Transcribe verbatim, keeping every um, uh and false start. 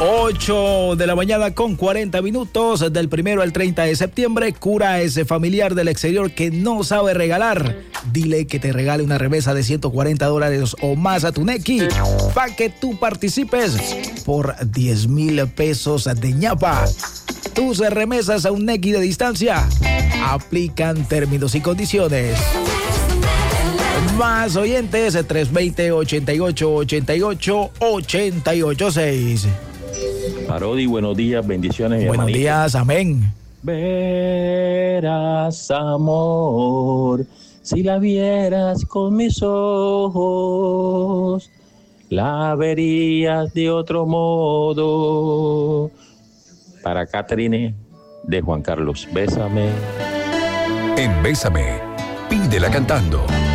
ocho de la mañana con cuarenta minutos, del primero al treinta de septiembre. Cura a ese familiar del exterior que no sabe regalar. Dile que te regale una remesa de ciento cuarenta dólares o más a tu Nequi para que tú participes por diez mil pesos de ñapa. Tus remesas a un Nequi de distancia aplican términos y condiciones. Más oyentes, tres dos cero, ochenta y ocho, ochenta y ocho, ochenta y ocho seis. Parodi, buenos días, bendiciones. Buenos hermanito. días, amén. Verás, amor, si la vieras con mis ojos, la verías de otro modo. Para Catherine de Juan Carlos, bésame. En Bésame, pídela cantando.